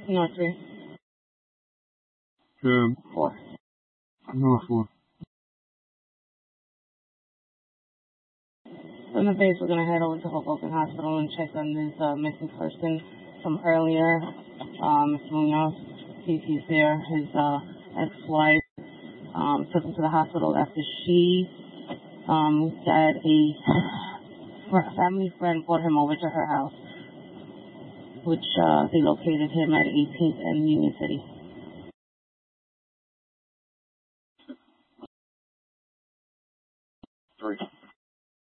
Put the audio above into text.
North 3. 4. North 4. So in the base, we're going to head over to Hoboken Hospital and check on this missing person from earlier. Mr. Munoz, see if he's there. His ex-wife took him to the hospital after she said a family friend brought him over to her house, which they located him at 18th and Union City.